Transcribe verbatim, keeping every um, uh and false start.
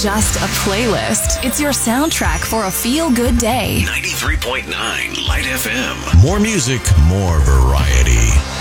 just a playlist. It's your soundtrack for a feel-good day. ninety-three point nine Light F M. More music, more variety.